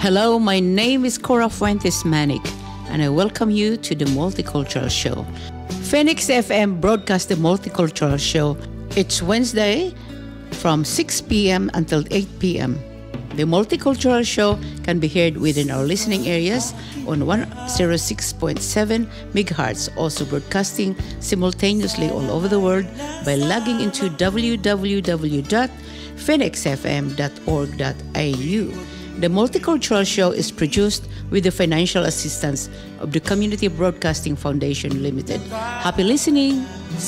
Hello, my name is Cora Fuentes Manic, and I welcome you to the Multicultural Show. Phoenix FM broadcasts the Multicultural Show. It's Wednesday from 6 p.m. until 8 p.m. The Multicultural Show can be heard within our listening areas on 106.7 MHz, also broadcasting simultaneously all over the world by logging into www.phoenixfm.org.au. The Multicultural Show is produced with the financial assistance of the Community Broadcasting Foundation Limited. Happy listening!